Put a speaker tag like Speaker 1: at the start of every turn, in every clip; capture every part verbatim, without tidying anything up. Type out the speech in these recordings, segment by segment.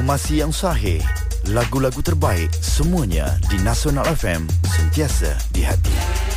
Speaker 1: Informasi yang sahih, lagu-lagu terbaik, semuanya di Nasional F M, sentiasa di hati.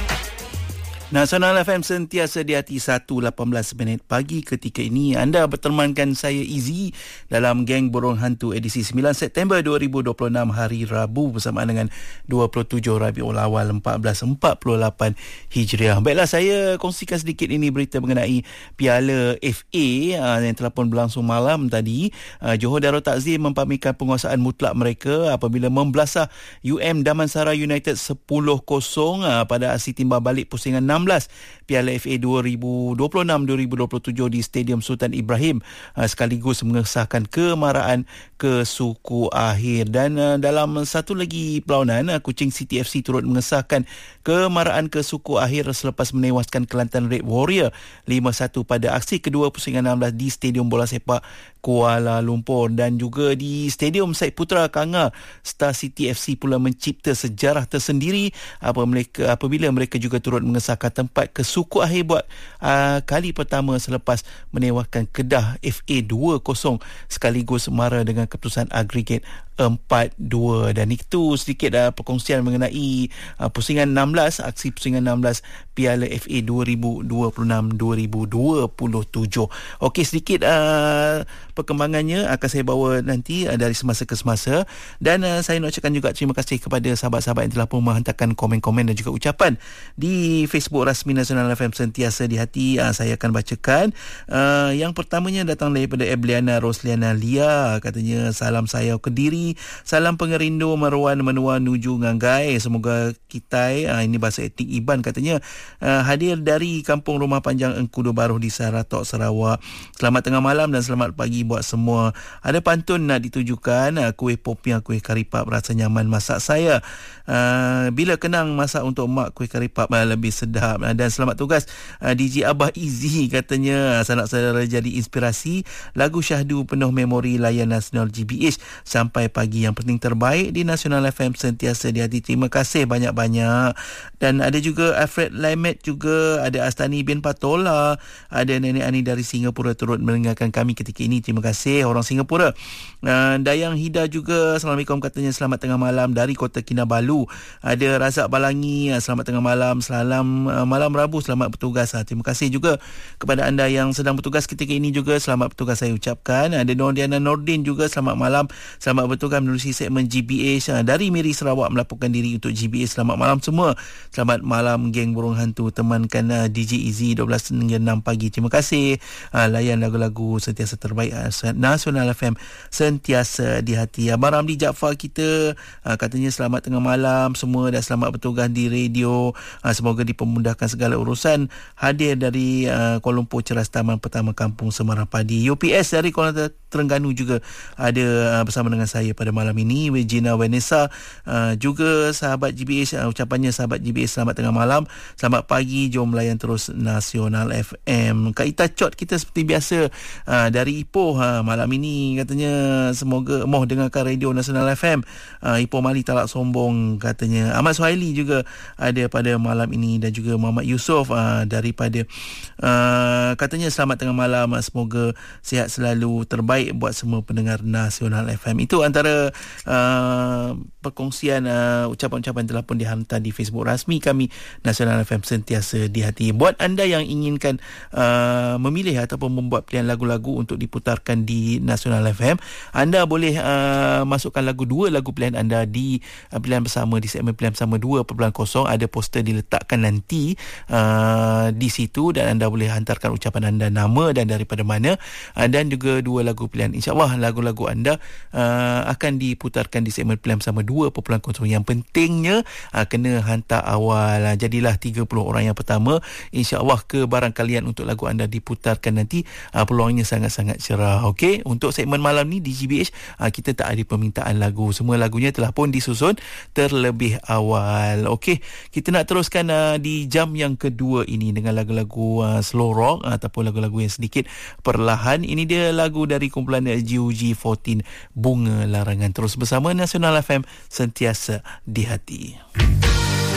Speaker 2: Nasional F M sentiasa di hati. Satu lapan belas minit pagi ketika ini anda bertemankan saya Izzy dalam Geng Burung Hantu edisi sembilan September dua ribu dua puluh enam, hari Rabu, bersamaan dengan dua puluh tujuh Rabiul Awal seribu empat ratus empat puluh lapan Hijriah. Baiklah, saya kongsikan sedikit ini berita mengenai Piala F A uh, yang telah pun berlangsung malam tadi. uh, Johor Darul Takzim mempamerkan penguasaan mutlak mereka apabila membelasah U M Damansara United sepuluh kosong uh, pada aksi timbal balik pusingan enam belas Piala F A dua ribu dua puluh enam dua ribu dua puluh tujuh di Stadium Sultan Ibrahim, uh, sekaligus mengesahkan kemaraan ke suku akhir. Dan uh, dalam satu lagi perlawanan, uh, Kuching City F C turut mengesahkan kemaraan ke suku akhir selepas menewaskan Kelantan Red Warrior lima satu pada aksi kedua pusingan enam belas di Stadium Bola Sepak Kuala Lumpur. Dan juga di Stadium Syed Putra Kanga, Star City F C pula mencipta sejarah tersendiri apa mereka, apabila mereka juga turut mengesahkan tempat ke suku akhir buat uh, kali pertama selepas menewaskan Kedah F A dua kosong sekaligus mara dengan keputusan agregat empat dua. Dan itu sedikit uh, perkongsian mengenai uh, pusingan enam belas, aksi pusingan enam belas Piala F A dua ribu dua puluh enam dua ribu dua puluh tujuh. Okey, sedikit uh, perkembangannya akan saya bawa nanti uh, dari semasa ke semasa. Dan uh, saya nak ucapkan juga terima kasih kepada sahabat-sahabat yang telah pun menghantarkan komen-komen dan juga ucapan di Facebook rasmi Nasional F M sentiasa di hati. Uh, saya akan bacakan. Uh, yang pertamanya datang daripada Ebliana Rosliana Lia. Katanya, salam saya Kediri, salam pengerindu Marwan menua nuju Nganggai. Semoga kita, uh, ini bahasa etnik Iban katanya, uh, hadir dari Kampung Rumah Panjang Engkudu Baruh di Saratok, Sarawak. Selamat tengah malam dan selamat pagi buat semua. Ada pantun nak ditujukan, uh, kuih popiah, kuih karipap rasa nyaman masak saya. Uh, bila kenang masak untuk mak, kuih karipap uh, lebih sedap. Uh, dan selamat tugas uh, D J Abah Izzy katanya, uh, sanak saudara jadi inspirasi lagu syahdu penuh memori layan Nasional G B H sampai pagi. Yang penting terbaik di Nasional F M sentiasa di hati. Terima kasih banyak-banyak. Dan ada juga Alfred Laimet, juga ada Astani bin Patola, ada Nenek Ani dari Singapura turut mendengarkan kami ketika ini. Terima kasih orang Singapura. uh, Dayang Hida juga, Assalamualaikum katanya, selamat tengah malam dari Kota Kinabalu. Ada Razak Balangi, selamat tengah malam, salam uh, malam Rabu, selamat bertugas. uh, Terima kasih juga kepada anda yang sedang bertugas ketika ini juga, selamat bertugas saya ucapkan. Ada Nordiana Nordin juga, selamat malam, selamat bertugas menerusi segmen G B H uh, dari Miri Sarawak melaporkan diri untuk G B H. Selamat malam semua. Selamat malam Geng Burung Hantu, temankan uh, D J Izzy dua belas hingga enam pagi. Terima kasih. uh, Layan lagu-lagu sentiasa terbaik uh, Nasional F M sentiasa di hati. Abang Ramli Jaafar kita, uh, katanya selamat tengah malam semua dan selamat bertugas di radio. uh, Semoga dipermudahkan segala urusan. Hadir dari uh, Kuala Lumpur, Ceras Taman Pertama Kampung Semarang Padi. U P S dari Kuala Terengganu juga ada uh, bersama dengan saya pada malam ini. Regina Vanessa, uh, juga sahabat G B H, uh, ucapannya sahabat G B H, selamat tengah malam, selamat pagi, jom layan terus Nasional F M. Kak Ita Cot kita seperti biasa uh, dari Ipoh, uh, malam ini katanya semoga moh dengarkan radio Nasional F M. uh, Ipoh Mali tak sombong katanya. Ahmad Suhaili juga ada pada malam ini, dan juga Muhammad Yusof uh, daripada uh, katanya selamat tengah malam, uh, semoga sihat selalu, terbaik buat semua pendengar Nasional F M. Itu antara uh, perkongsian uh, ucapan-ucapan telah pun dihantar di Facebook rasmi kami Nasional F M sentiasa di hati. Buat anda yang inginkan uh, memilih ataupun membuat pilihan lagu-lagu untuk diputarkan di Nasional F M, anda boleh uh, masukkan lagu dua lagu pilihan anda di uh, pilihan bersama, di segmen pilihan bersama dua titik kosong. Ada poster diletakkan nanti uh, di situ, dan anda boleh hantarkan ucapan anda, nama dan daripada mana, uh, dan juga dua lagu pilihan. InsyaAllah lagu-lagu anda uh, akan diputarkan di segmen pilihan bersama dua titik kosong. Yang pentingnya uh, kena hantar awal. uh, Jadilah tiga puluh orang yang pertama, InsyaAllah ke barang kalian untuk lagu anda diputarkan nanti. uh, Peluangnya sangat-sangat cerah. Okey, untuk segmen malam ni di G B H uh, kita tak ada permintaan lagu. Semua lagunya telah pun disusun terlebih awal. Okey, kita nak teruskan uh, di jam yang kedua ini dengan lagu-lagu uh, slow rock uh, ataupun lagu-lagu yang sedikit perlahan. Ini dia lagu dari kumpulan G U G empat belas, Bunga Larangan. Terus bersama Nasional F M sentiasa di hati.